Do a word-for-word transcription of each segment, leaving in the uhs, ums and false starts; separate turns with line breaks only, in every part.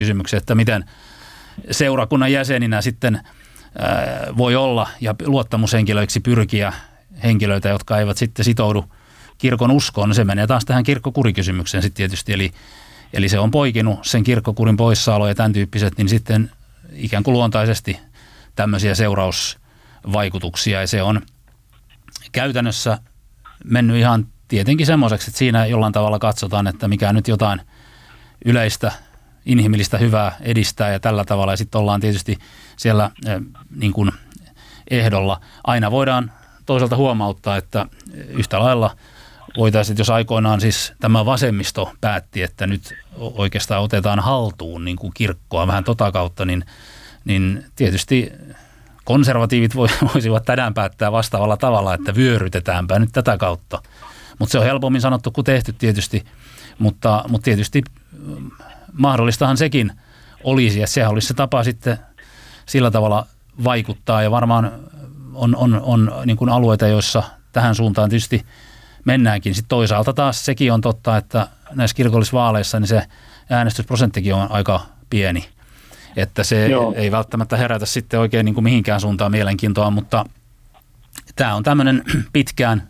kysymyksen, että miten seurakunnan jäseninä sitten voi olla ja luottamushenkilöiksi pyrkiä henkilöitä, jotka eivät sitten sitoudu kirkon uskoon. No se menee taas tähän kirkkokurikysymykseen sitten tietysti, eli, eli se on poikinut sen kirkkokurin poissaolo ja tämän tyyppiset, niin sitten ikään kuin luontaisesti tämmöisiä seurausvaikutuksia, ja se on käytännössä mennyt ihan tietenkin semmoiseksi, että siinä jollain tavalla katsotaan, että mikä nyt jotain yleistä inhimillistä hyvää edistää ja tällä tavalla, ja sitten ollaan tietysti siellä äh, niin kuin ehdolla. Aina voidaan toisaalta huomauttaa, että yhtä lailla voitaisiin, jos aikoinaan siis tämä vasemmisto päätti, että nyt oikeastaan otetaan haltuun niin kuin kirkkoa vähän tota kautta, niin, niin tietysti konservatiivit voisivat tänään päättää vastaavalla tavalla, että vyörytetäänpä nyt tätä kautta. Mutta se on helpommin sanottu kuin tehty tietysti, mutta, mutta tietysti mahdollistahan sekin olisi, ja sehän olisi se tapa sitten sillä tavalla vaikuttaa, ja varmaan on, on, on niin kuin alueita, joissa tähän suuntaan tietysti mennäänkin. Sitten toisaalta taas sekin on totta, että näissä kirkollisvaaleissa niin se äänestysprosenttikin on aika pieni, että se Joo. ei välttämättä herätä sitten oikein niin kuin mihinkään suuntaan mielenkiintoa, mutta tämä on tämmöinen pitkään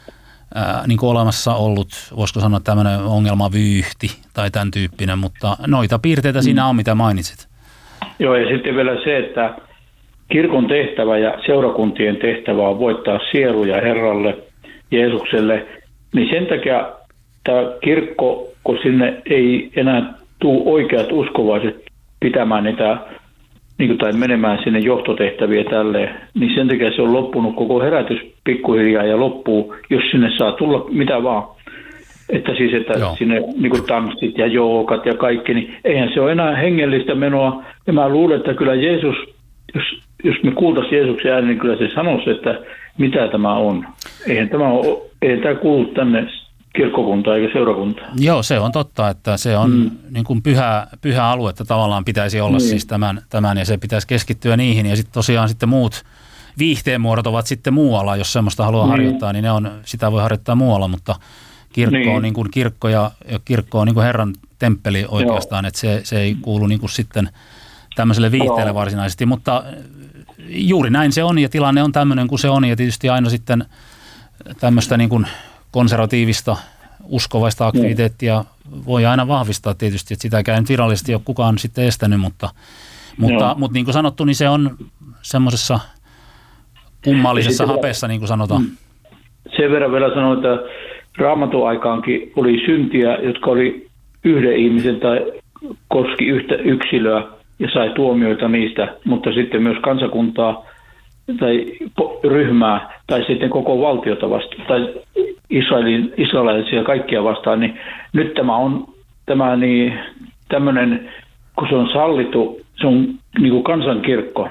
ää, niin kuin olemassa ollut, voisiko sanoa tämmöinen ongelmavyyhti tai tämän tyyppinen, mutta noita piirteitä mm. siinä on, mitä mainitsit.
Joo, ja sitten vielä se, että kirkon tehtävä ja seurakuntien tehtävä on voittaa sieluja Herralle, Jeesukselle, niin sen takia tämä kirkko, kun sinne ei enää tule oikeat uskovaiset pitämään niitä, niin kuin, tai menemään sinne johtotehtäviä tälleen, niin sen takia se on loppunut koko herätys pikkuhiljaa ja loppuu, jos sinne saa tulla mitä vaan. Että siis, että Joo. sinne niin kuin tanssit ja joogat ja kaikki, niin eihän se ole enää hengellistä menoa. Ja mä luulen, että kyllä Jeesus, jos, jos me kuultaisiin Jeesuksen ääni, niin kyllä se sanoisi, että mitä tämä on. Eihän tämä, ole, eihän tämä kuulu tänne kirkkokuntaan eikä seurakuntaan.
Joo, se on totta, että se on mm. niin kuin pyhä, pyhä alue, että tavallaan pitäisi olla mm. siis tämän, tämän, ja se pitäisi keskittyä niihin. Ja sitten tosiaan sitten muut viihteen muodot ovat sitten muualla, jos semmoista haluaa mm. harjoittaa, niin ne on, sitä voi harjoittaa muualla, mutta kirkko niin. on niin kuin kirkko ja, ja kirkko on niin kuin Herran temppeli oikeastaan, Joo. että se, se ei kuulu niin kuin sitten tämmöiselle viihteelle Joo. varsinaisesti, mutta juuri näin se on ja tilanne on tämmöinen kuin se on, ja tietysti aina sitten tämmöistä niin kuin konservatiivista uskovaista aktiviteettia voi aina vahvistaa tietysti, että sitäkään nyt virallisesti ei ole kukaan sitten estänyt, mutta, mutta, mutta niin kuin sanottu, niin se on semmoisessa kummallisessa hapessa, niin kuin sanotaan.
Sen verran vielä sanoin, että Raamatun aikaankin oli syntiä, jotka oli yhden ihmisen tai koski yhtä yksilöä ja sai tuomioita niistä, mutta sitten myös kansakuntaa tai ryhmää tai sitten koko valtiota vastaan tai Israelin, israelaisia kaikkia vastaan, niin nyt tämä on tämä niin, tämmöinen, kun se on sallittu, se on niin kuin kansankirkko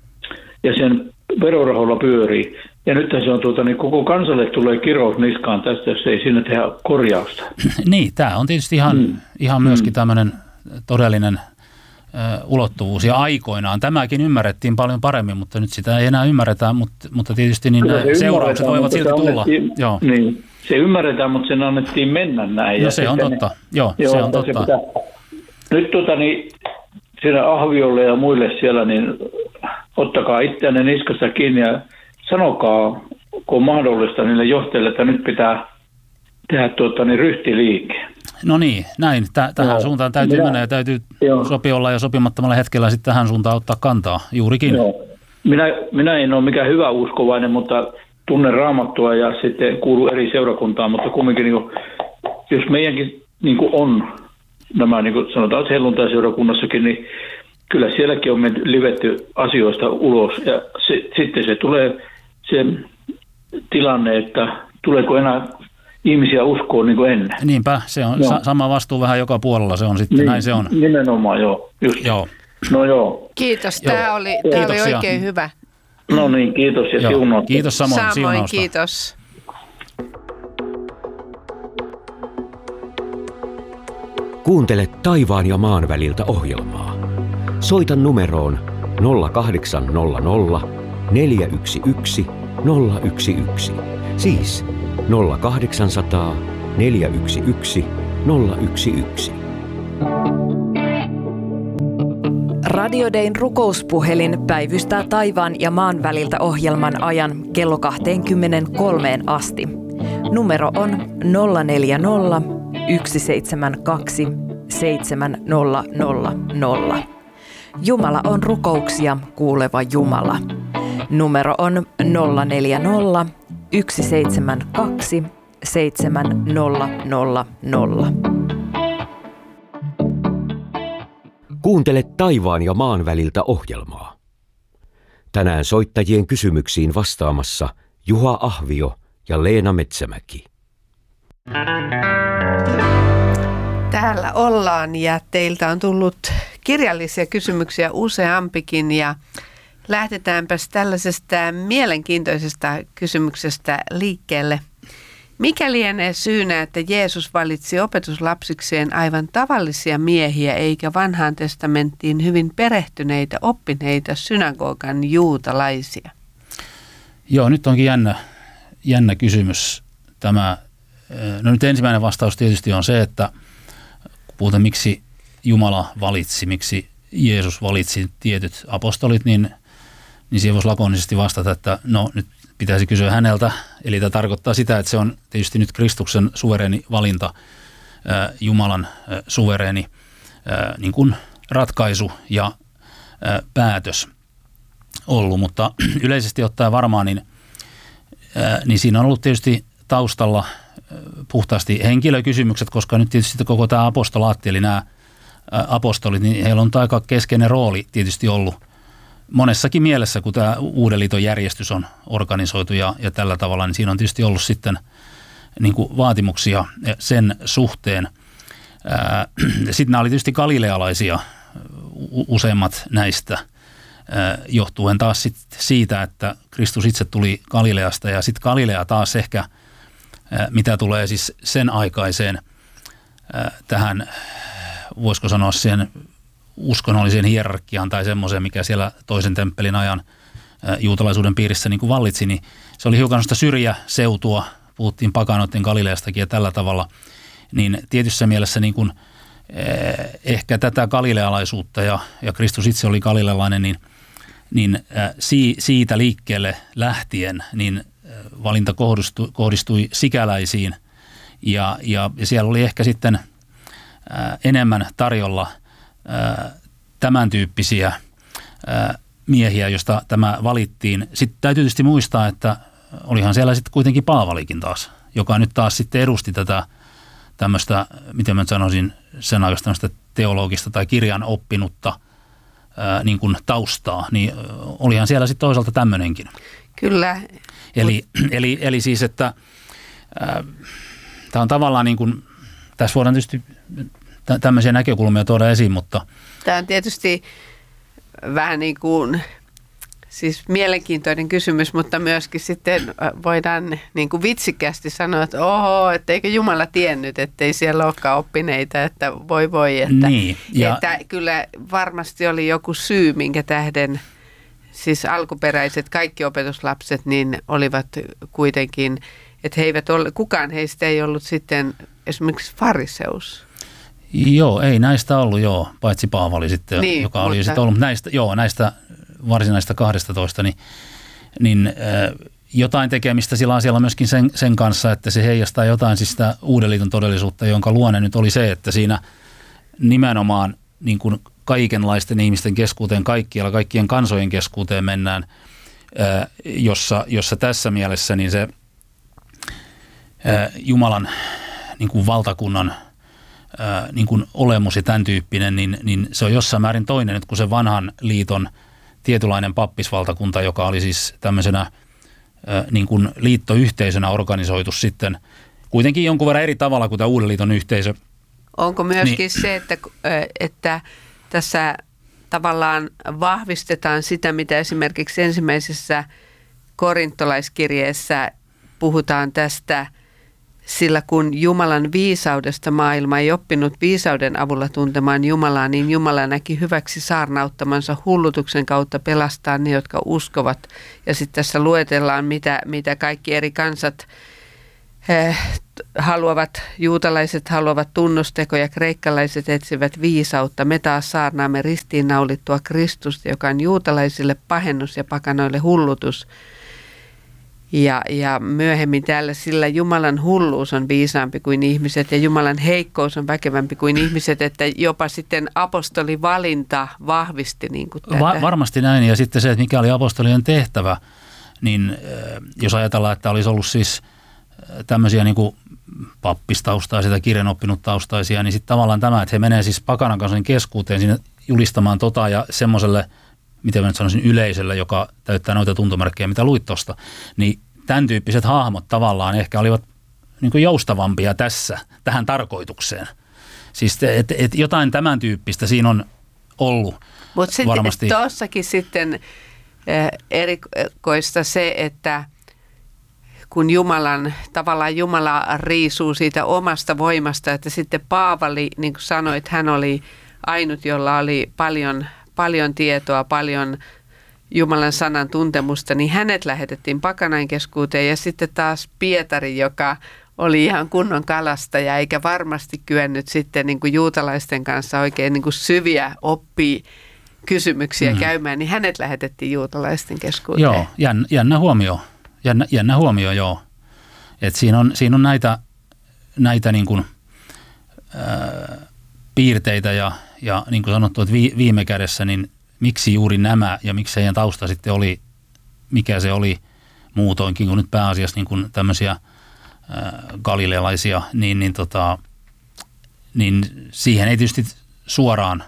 ja sen verorahoilla pyörii. Ja nyt se on tuota, niin koko kansalle tulee kirous niskaan tästä, jos ei sinne tehdä korjausta.
Niin, tämä on tietysti ihan, mm. ihan myöskin tämmöinen todellinen ö, ulottuvuus. Ja aikoinaan tämäkin ymmärrettiin paljon paremmin, mutta nyt sitä ei enää ymmärretä, mutta, mutta tietysti niin seuraukset voivat silti tulla. Joo.
Niin, se ymmärretään, mutta sen annettiin mennä näin.
No
ja
se on totta. Ne, joo,
joo,
se on totta. Se pitää,
nyt tuota, niin, siinä Ahviolle ja muille siellä, niin ottakaa itseänne niskasta kiinni ja sanokaa, kun on mahdollista niille johtajille, että nyt pitää tehdä tuota, niin ryhtiliike.
No niin, näin. Tä, tähän Joo. suuntaan täytyy Minä, mennä ja täytyy Joo. sopiolla ja sopimattomalla hetkellä sitten tähän suuntaan ottaa kantaa. Juurikin.
Joo. Minä, minä en ole mikään hyvä uskovainen, mutta tunnen Raamattua ja sitten kuuluu eri seurakuntaan, mutta kumminkin, niin kuin, jos meidänkin niin kuin on nämä, niin kuin sanotaan helluntai-seurakunnassakin, niin kyllä sielläkin on livetty asioista ulos ja se, sitten se tulee se tilanne, että tuleeko enää ihmisiä uskoon niin kuin ennen.
Niinpä, se on sa- sama vastuu vähän joka puolella, se on sitten, niin, näin se on.
Nimenomaan, joo. Just.
Joo.
No joo.
Kiitos, tämä oli, tämä oli oikein hyvä.
No niin, kiitos ja siunaa.
Kiitos samoin,
samoin
siunausta.
Kiitos.
Kuuntele Taivaan ja maan väliltä -ohjelmaa. Soita numeroon nolla kahdeksan nolla nolla neljä yksi yksi nolla yksi yksi. Siis nolla kahdeksansataa neljä yksi yksi nolla yksi yksi.
Radio Dayn rukouspuhelin päivystää taivaan ja maan väliltä ohjelman ajan kello kaksikymmentäkolme asti. Numero on nolla neljä nolla, yksi seitsemän kaksi, seitsemän nolla nolla nolla. Jumala on rukouksia kuuleva Jumala. Numero on nolla neljä nolla, yksi seitsemän kaksi, seitsemän nolla nolla nolla.
Kuuntele taivaan ja maan väliltä ohjelmaa. Tänään soittajien kysymyksiin vastaamassa Juha Ahvio ja Leena Metsämäki.
Täällä ollaan ja teiltä on tullut kirjallisia kysymyksiä useampikin ja lähdetäänpäs tällaisesta mielenkiintoisesta kysymyksestä liikkeelle. Mikä lienee syynä, että Jeesus valitsi opetuslapsikseen aivan tavallisia miehiä eikä vanhaan testamenttiin hyvin perehtyneitä, oppineita synagogan juutalaisia?
Joo, nyt onkin jännä, jännä kysymys. Tämä, no nyt ensimmäinen vastaus tietysti on se, että kun puhutaan miksi Jumala valitsi, miksi Jeesus valitsi tietyt apostolit, niin, niin siihen voisi lakonisesti vastata, että no nyt pitäisi kysyä häneltä. Eli tämä tarkoittaa sitä, että se on tietysti nyt Kristuksen suvereeni valinta, Jumalan suvereeni niin kuin ratkaisu ja päätös ollut. Mutta yleisesti ottaen varmaan, niin, niin siinä on ollut tietysti taustalla puhtaasti henkilökysymykset, koska nyt tietysti koko tämä apostolaatti, eli nämä apostolit, niin heillä on aika keskeinen rooli tietysti ollut monessakin mielessä, kun tämä Uuden liiton järjestys on organisoitu ja, ja tällä tavalla, niin siinä on tietysti ollut sitten niin kuin vaatimuksia sen suhteen. Sitten nämä oli tietysti galilealaisia, useimmat näistä, johtuen taas sit siitä, että Kristus itse tuli Galileasta ja sitten Galilea taas ehkä, mitä tulee siis sen aikaiseen tähän, voisiko sanoa sen uskonnolliseen hierarkiaan tai semmoiseen, mikä siellä toisen temppelin ajan juutalaisuuden piirissä niin kuin vallitsi, niin se oli hiukan sellaista syrjäseutua, puhuttiin pakanoiden Galileastakin ja tällä tavalla, niin tietyssä mielessä niin kuin, eh, ehkä tätä galilealaisuutta ja, ja Kristus itse oli galilealainen, niin, niin eh, si, siitä liikkeelle lähtien niin eh, valinta kohdistui, kohdistui sikäläisiin ja, ja, ja siellä oli ehkä sitten eh, enemmän tarjolla tämän tyyppisiä miehiä, josta tämä valittiin. Sitten täytyy tietysti muistaa, että olihan siellä sitten kuitenkin Paavalikin taas, joka nyt taas sitten edusti tätä tämmöistä, miten mä sanoisin, sen aikaista tämmöistä teologista tai kirjan oppinutta ää, niin kuin taustaa, niin olihan siellä sitten toisaalta tämmöinenkin.
Kyllä.
Eli, eli, eli siis, että tämä on tavallaan niin kuin, tässä voidaan tietysti tämmöisiä näkökulmia tuoda esiin, mutta
tämä on tietysti vähän niin kuin, siis mielenkiintoinen kysymys, mutta myöskin sitten voidaan niin kuin vitsikästi sanoa, että oho, että eikö Jumala tiennyt, ettei siellä olekaan oppineita, että voi voi, että,
niin, ja
että kyllä varmasti oli joku syy, minkä tähden siis alkuperäiset kaikki opetuslapset niin olivat kuitenkin, että he eivät ole, kukaan heistä ei ollut sitten esimerkiksi fariseus.
Joo, ei näistä ollut, joo, paitsi Paavali sitten,
niin,
joka
mutta
oli sitten ollut näistä, joo, näistä varsinaista kahdestatoista, niin, niin äh, jotain tekemistä sillä asialla myöskin sen, sen kanssa, että se heijastaa jotain siis sitä Uuden liiton todellisuutta, jonka luonne nyt oli se, että siinä nimenomaan niin kuin kaikenlaisten ihmisten keskuuteen, kaikkialla, kaikkien kansojen keskuuteen mennään, äh, jossa, jossa tässä mielessä niin se äh, Jumalan niin kuin valtakunnan Ää, niin kuin olemus ja tämän tyyppinen, niin, niin se on jossain määrin toinen nyt kuin se vanhan liiton tietynlainen pappisvaltakunta, joka oli siis tämmöisenä ää, niin kuin liittoyhteisönä organisoitu sitten kuitenkin jonkun verran eri tavalla kuin tämä Uuden liiton yhteisö.
Onko myöskin
niin,
se, että, että tässä tavallaan vahvistetaan sitä, mitä esimerkiksi ensimmäisessä korintolaiskirjeessä puhutaan tästä, sillä kun Jumalan viisaudesta maailma ei oppinut viisauden avulla tuntemaan Jumalaa, niin Jumala näki hyväksi saarnauttamansa hullutuksen kautta pelastaa ne, jotka uskovat. Ja sitten tässä luetellaan, mitä, mitä kaikki eri kansat eh, haluavat, juutalaiset haluavat tunnustekoja, kreikkalaiset etsivät viisautta. Me taas saarnaamme ristiinnaulittua Kristusta, joka on juutalaisille pahennus ja pakanoille hullutus. Ja, ja myöhemmin täällä sillä Jumalan hulluus on viisaampi kuin ihmiset ja Jumalan heikkous on väkevämpi kuin ihmiset, että jopa sitten apostolivalinta vahvisti niin kuin tätä.
Va- varmasti näin, ja sitten se, että mikä oli apostolien tehtävä, niin jos ajatellaan, että olisi ollut siis tämmöisiä niin kuin pappistaustaisia tai kirjanoppinut taustaisia, niin sitten tavallaan tämä, että he menee siis pakanan kansan keskuuteen sinne julistamaan tota ja semmoiselle, miten mä nyt sanoisin, yleisölle, joka täyttää noita tuntomerkkejä, mitä luit tosta, niin tämän tyyppiset hahmot tavallaan ehkä olivat niin kuin joustavampia tässä, tähän tarkoitukseen. Siis et, et jotain tämän tyyppistä siinä on ollut.
Mutta sitten tuossakin sitten erikoista se, että kun Jumalan, tavallaan Jumala riisuu siitä omasta voimasta, että sitten Paavali, niin kuin sanoit, hän oli ainut, jolla oli paljon, paljon tietoa, paljon Jumalan sanan tuntemusta, niin hänet lähetettiin pakanain keskuuteen ja sitten taas Pietari, joka oli ihan kunnon kalastaja, eikä varmasti kyennyt sitten niin kuin juutalaisten kanssa oikein niin kuin syviä oppia kysymyksiä mm. käymään, niin hänet lähetettiin juutalaisten keskuuteen.
Joo, jännä, jännä huomio. Jännä, jännä huomio, joo. Et siinä on, siinä on näitä, näitä niin kuin, ää, piirteitä ja, ja niin kuin sanottu, että vi, viime kädessä, niin miksi juuri nämä ja miksi heidän tausta sitten oli, mikä se oli muutoinkin kuin nyt pääasiassa niin kuin tämmöisiä ää, galilealaisia, niin, niin, tota, niin siihen ei tietysti suoraan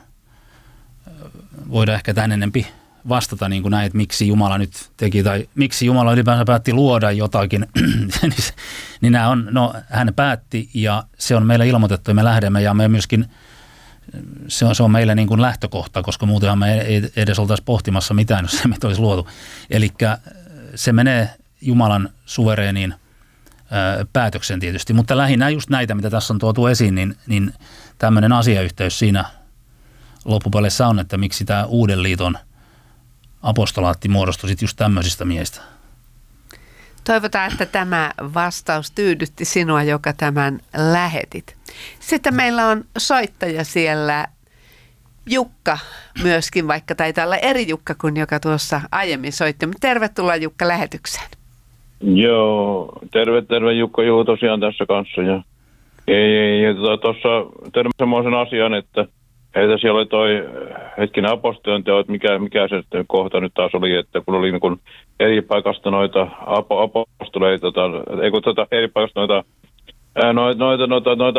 voida ehkä tämän enempi vastata niin kuin näin, että miksi Jumala nyt teki tai miksi Jumala ylipäänsä päätti luoda jotakin, niin nämä on, no hän päätti ja se on meille ilmoitettu ja me lähdemme ja me myöskin, se on, se on meille niin kuin lähtökohta, koska muutenhan me ei edes oltaisi pohtimassa mitään, jos se meitä olisi luotu. Eli se menee Jumalan suvereeniin ää, päätöksen tietysti, mutta lähinnä just näitä, mitä tässä on tuotu esiin, niin, niin tämmöinen asiayhteys siinä loppupeleissä on, että miksi tämä Uuden liiton apostolaatti muodostui sitten just tämmöisistä miehistä.
Toivotaan, että tämä vastaus tyydytti sinua, joka tämän lähetit. Sitten meillä on soittaja siellä, Jukka myöskin, vaikka taitaa olla eri Jukka kuin joka tuossa aiemmin soitti. Tervetuloa Jukka lähetykseen.
Joo, terve, terve Jukka, joo tosiaan tässä kanssa. Ja, ja, ja tuossa terve semmoisen asian, että Heitä siellä oli toi hetkinen apostolien teot, mikä, mikä se kohta nyt taas oli, että kun oli niin kuin eri paikasta noita apo, apostoleita, tota, ei kun tota, eri paikasta noita, ää, noita, noita, noita, noita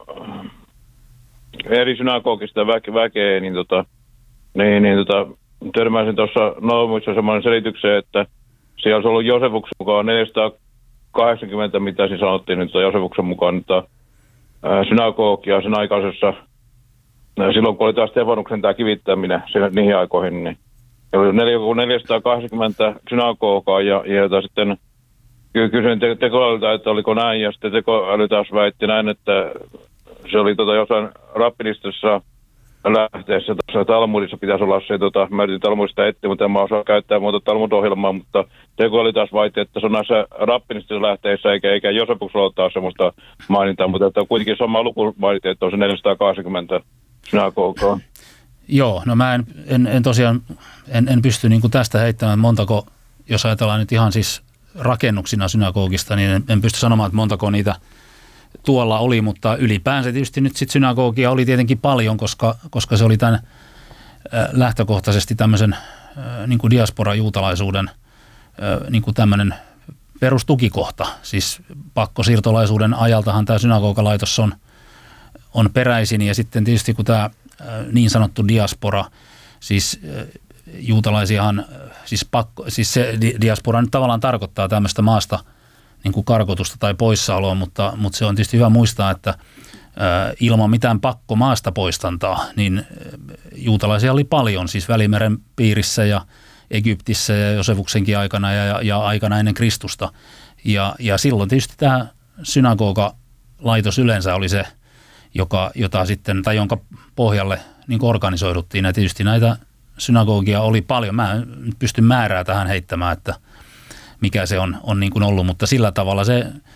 eri synagogista väke, väkeä, niin, tota, niin, niin tota, törmäsin tuossa Noumuissa semmoinen selitykseen, että siellä olisi ollut Josefuksen mukaan neljäsataakahdeksankymmentä, mitä siinä sanottiin nyt Josefuksen mukaan, että synagogia sen aikaisessa. No, silloin kun oli taas Stefanuksen tämä kivittäminen niihin aikoihin, niin oli neljäsataakahdeksankymmentä synagogaa ja, ja sitten kysyin te- tekoälyltä, että oliko näin, ja sitten tekoäly taas väitti näin, että se oli tota, jossain rappinistössä lähteessä, tuossa Talmudissa pitäisi olla se, tota, mä yritin Talmudista etsiä, mutta en mä osaa käyttää muuta Talmud-ohjelmaa, mutta tekoäly taas väitti, että se on näissä rappinistössä lähteissä, eikä, eikä Josefuksella ole taas semmoista mainintaa, mutta että kuitenkin sama luku mainittiin, että on se neljäsataakahdeksankymmentä synagogaa.
Joo, no mä en, en, en tosiaan, en, en pysty niin kuin tästä heittämään montako, jos ajatellaan nyt ihan siis rakennuksina synagogista, niin en, en pysty sanomaan, että montako niitä tuolla oli, mutta ylipäänsä tietysti nyt sitten synagogia oli tietenkin paljon, koska, koska se oli tämän äh, lähtökohtaisesti tämmöisen äh, niin kuin diaspora-juutalaisuuden äh, niin kuin tämmöinen perustukikohta. Siis pakkosiirtolaisuuden ajaltahan tämä synagogalaitos on on peräisin ja sitten tietysti kun tämä niin sanottu diaspora, siis juutalaisiahan, siis, pakko, siis se diaspora nyt tavallaan tarkoittaa tämmöistä maasta niin kuin karkotusta tai poissaoloa, mutta, mutta se on tietysti hyvä muistaa, että ilman mitään pakko maasta poistantaa, niin juutalaisia oli paljon, siis Välimeren piirissä ja Egyptissä ja Josefuksenkin aikana ja, ja aikana ennen Kristusta. Ja, ja silloin tietysti tämä synagoga-laitos yleensä oli se, joka, jota sitten, tai jonka pohjalle niin kuin organisoiduttiin. Ja tietysti näitä synagogia oli paljon. Mä en pysty määrää tähän heittämään, että mikä se on, on niin kuin ollut, mutta sillä tavalla se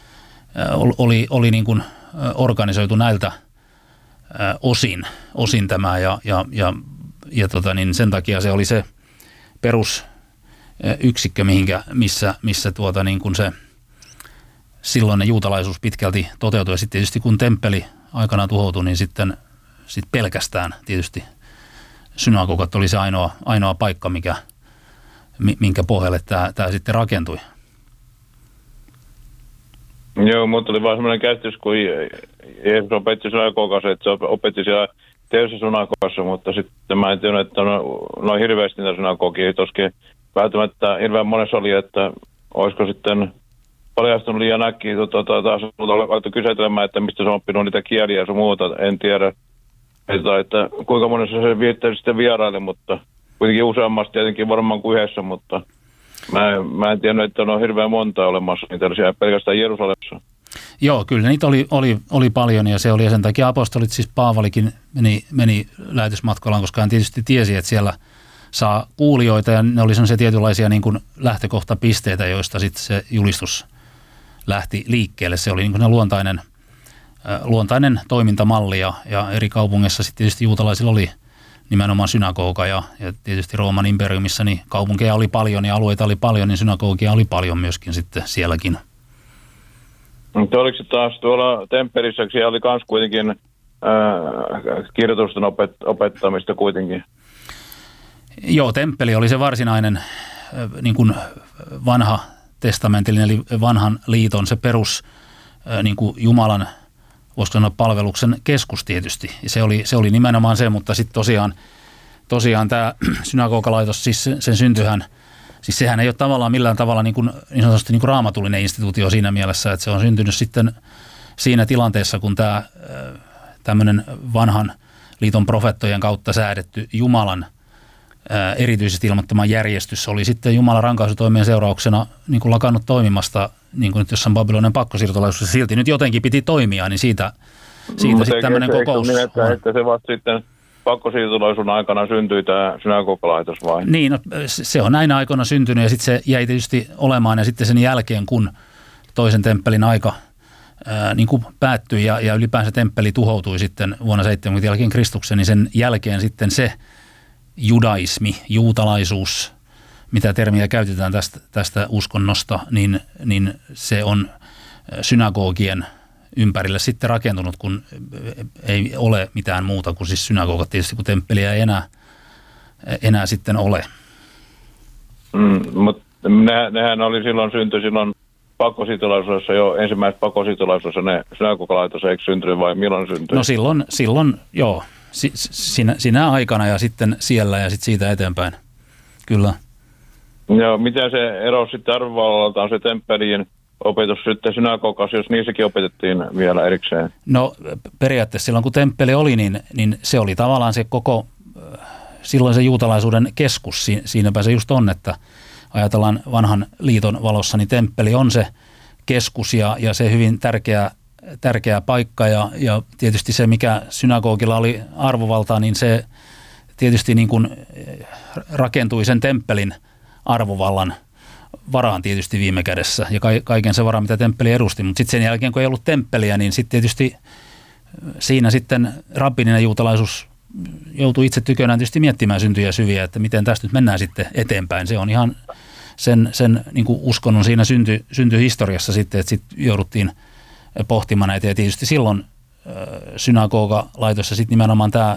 oli, oli niin kuin organisoitu näiltä osin, osin tämä ja, ja, ja, ja tota, niin sen takia se oli se perusyksikkö, mihinkä, missä, missä tuota, niin kuin se silloinen juutalaisuus pitkälti toteutui. Ja sitten tietysti kun temppeli aikanaan tuhoutui, niin sitten sit pelkästään tietysti synagogat oli se ainoa, ainoa paikka, mikä, minkä pohjalle tämä, tämä sitten rakentui.
Joo, mutta oli vaan semmoinen käsitys, kun Jeesus opetti synagogassa, että se opetti siellä tietyssä synagogassa, mutta sitten mä en tiedä, että no, noin hirveästi niitä synagogia toskin välttämättä hirveän monessa oli, että olisiko sitten paljastunut liian äkkiä, tota, taas alettu kysetelemään, että mistä se on oppinut niitä kieliä ja sun muuta, en tiedä, että, että kuinka monessa se viettäisi sitten vieraille, mutta kuitenkin useammasti tietenkin varmaan kuin yhdessä, mutta mä, mä en tiedä, että on hirveän monta olemassa niitä siellä pelkästään Jerusalemissa.
Joo, kyllä niitä oli, oli, oli paljon ja se oli ja sen takia apostolit, siis Paavalikin meni, meni lähetysmatkallaan, koska hän tietysti tiesi, että siellä saa kuulijoita ja ne oli sellaisia tietynlaisia niin kuin lähtökohtapisteitä, joista sitten se julistus lähti liikkeelle. Se oli niin kuin luontainen, luontainen toimintamalli ja, ja eri kaupungeissa sitten tietysti juutalaisilla oli nimenomaan synagoga ja, ja tietysti Rooman imperiumissa niin kaupunkeja oli paljon ja alueita oli paljon, niin synagogia oli paljon myöskin sitten sielläkin.
Mutta oliko se taas tuolla temppelissä, siellä oli myös kuitenkin ää, kirjoitusten opet, opettamista kuitenkin?
Joo, temppeli oli se varsinainen niin kuin vanha testamentillinen, eli vanhan liiton se perus niin kuin Jumalan, voisiko sanoa palveluksen keskus tietysti. Se oli, se oli nimenomaan se, mutta sitten tosiaan, tosiaan tämä synagogalaitos, siis sen syntyhän, siis sehän ei ole tavallaan millään tavalla niin, kuin, niin sanotusti niin kuin raamatullinen instituutio siinä mielessä, että se on syntynyt sitten siinä tilanteessa, kun tämä tämmöinen vanhan liiton profettojen kautta säädetty Jumalan erityisesti ilmoittama järjestys oli sitten Jumalan rankaisutoimien seurauksena niin kuin lakannut toimimasta, niin kuin nyt jossain Babylonin pakkosiirtolaisuudessa silti nyt jotenkin piti toimia, niin siitä, siitä sitten tämmöinen kokous.
Niin, että, että se vasta sitten pakkosiirtolaisuuden aikana syntyi tämä synagogalaitos vai?
Niin, no, se on näinä aikoina syntynyt ja sitten se jäi tietysti olemaan ja sitten sen jälkeen, kun toisen temppelin aika ää, niin kuin päättyi ja, ja ylipäänsä temppeli tuhoutui sitten vuonna seitsemänkymmentä jälkeen Kristuksen, niin sen jälkeen sitten se judaismi, juutalaisuus, mitä termiä käytetään tästä, tästä uskonnosta, niin, niin se on synagogien ympärille sitten rakentunut, kun ei ole mitään muuta kuin siis synagogat tietysti, kun temppeliä ei enää, enää sitten ole.
Mm, mutta ne, nehän oli silloin synty silloin pakkosiirtolaisuudessa jo, ensimmäisessä pakkosiirtolaisuudessa ne synagogalaitos eikö syntynyt vai milloin syntyi?
No silloin, silloin joo. Sinä, sinä aikana ja sitten siellä ja sitten siitä eteenpäin, kyllä.
Joo, miten se ero sitten arvovallaltaan se temppelien opetus sitten synagogassa, jos niissäkin opetettiin vielä erikseen?
No periaatteessa silloin kun temppeli oli, niin, niin se oli tavallaan se koko, silloin se juutalaisuuden keskus, siinäpä se just on, että ajatellaan vanhan liiton valossa, niin temppeli on se keskus ja, ja se hyvin tärkeä tärkeä paikka ja, ja tietysti se, mikä synagogilla oli arvovaltaa, niin se tietysti niin kuin rakentui sen temppelin arvovallan varaan tietysti viime kädessä ja kaiken se varaan, mitä temppeli edusti. Mutta sitten sen jälkeen, kun ei ollut temppeliä, niin sitten tietysti siinä sitten rabbininen juutalaisuus joutui itse tykönään tietysti miettimään syntyjä syviä, että miten tästä nyt mennään sitten eteenpäin. Se on ihan sen, sen niin kuin uskonnon siinä synty, syntyhistoriassa sitten, että sitten jouduttiin pohtimaan näitä ja tietysti silloin synagoga-laitossa sitten nimenomaan tämä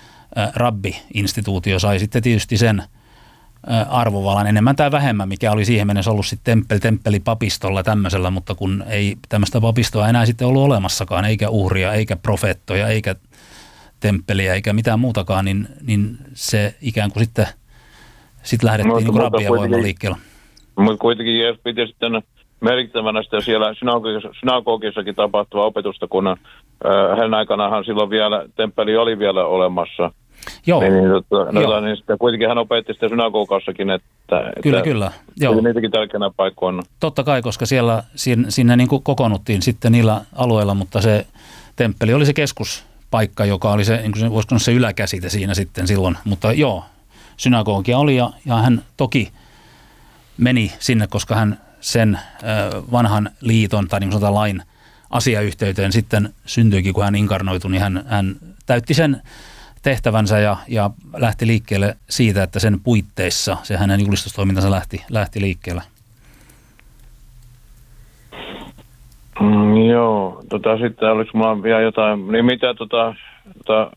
rabbi-instituutio sai sitten tietysti sen arvovallan enemmän tai vähemmän, mikä oli siihen mennessä ollut sitten temppeli, temppelipapistolla tämmöisellä, mutta kun ei tämmöistä papistoa enää sitten ollut olemassakaan, eikä uhria, eikä profeettoja, eikä temppeliä, eikä mitään muutakaan, niin, niin se ikään kuin sitten sit lähdettiin mutta, niin rabbia voimalla liikkeellä.
Mutta kuitenkin Jeesus piti sitten merkittävänä sitä siellä synagogissakin tapahtuvaa opetusta, kun äh, hänen aikanaanhan silloin vielä temppeli oli vielä olemassa.
Joo.
Niin, niin, tota, Joo. niin sitten kuitenkin hän opetti sitä synagogassakin, että,
kyllä,
että
kyllä. Joo.
niitäkin tärkeänä paikkoina.
Totta kai, koska siellä sinne, sinne niin kuin kokoonnuttiin sitten niillä alueilla, mutta se temppeli oli se keskuspaikka, joka oli se, niin kuin se voisiko sanoa se yläkäsite siinä sitten silloin. Mutta joo, synagogia oli ja, ja hän toki meni sinne, koska hän sen vanhan liiton tai niin sanotaan lain asiayhteyteen sitten syntyikin, kun hän inkarnoitui, niin hän, hän täytti sen tehtävänsä ja, ja lähti liikkeelle siitä, että sen puitteissa se hänen julistustoimintansa lähti, lähti liikkeelle.
Mm, joo, tota, sitten oliko mulla vielä jotain, niin mitä tota, tota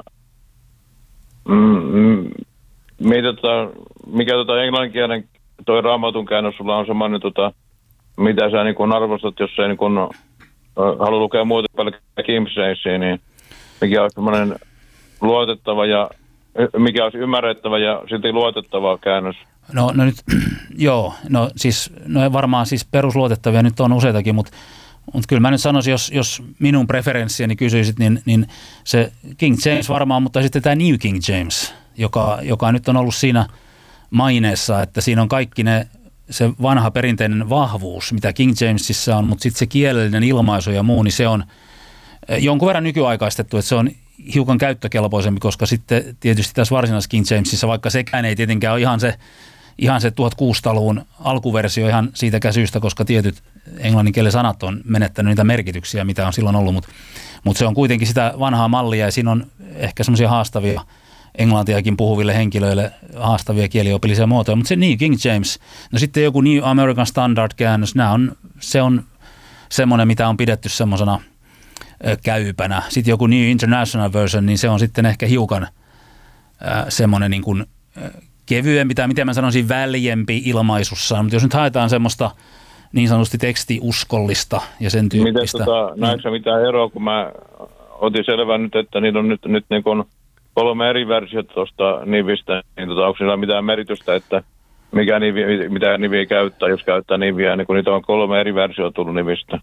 mm, mitä tota, mikä tota englanninkielen toi Raamatun käännös sulla on semmoinen, tota, mitä sä niin kun arvostat, jos sä niin kun äh, halua lukea muuta pelkkää King Jamesiä, niin mikä on semmoinen luotettava ja mikä olisi ymmärrettävä ja silti luotettava käännös?
No, no nyt, joo, no siis no varmaan siis perusluotettavia nyt on useitakin, mutta Mutta kyllä mä nyt sanoisin, jos, jos minun preferenssiäni kysyisit, niin, niin se King James varmaan, mutta sitten tämä New King James, joka, joka nyt on ollut siinä maineessa, että siinä on kaikki ne, se vanha perinteinen vahvuus, mitä King Jamesissa on, mutta sitten se kielellinen ilmaisu ja muu, niin se on jonkun verran nykyaikaistettu, että se on hiukan käyttökelpoisempi, koska sitten tietysti tässä varsinaisessa King Jamesissa, vaikka sekään ei tietenkään ole ihan se, ihan se tuhatkuusisataaluvun alkuversio ihan siitä syystä, koska tietyt englanninkielen sanat on menettänyt niitä merkityksiä, mitä on silloin ollut, mutta mut se on kuitenkin sitä vanhaa mallia ja siinä on ehkä semmoisia haastavia englantiakin puhuville henkilöille haastavia kieliopillisia muotoja, mutta se New King James, no sitten joku New American Standard käännös, nämä on, se on semmoinen, mitä on pidetty semmoisena käypänä. Sitten joku New International Version, niin se on sitten ehkä hiukan äh, semmoinen niin kuin äh, kevyempi tai miten mä sanoisin väljempi ilmaisussaan, mutta jos nyt haetaan semmoista niin sanotusti tekstiuskollista ja sen tyyppistä.
Miten tota, näetkö sä mitään eroa, kun mä otin selvää nyt, että niillä on nyt, nyt niin kuin kolme eri versiota tuosta nivistä, niin tota, onko niillä mitään merkitystä, että mikä nivi, mitä niviä käyttää, jos käyttää niviä, niin kun niitä on kolme eri versiota tullut nivistä.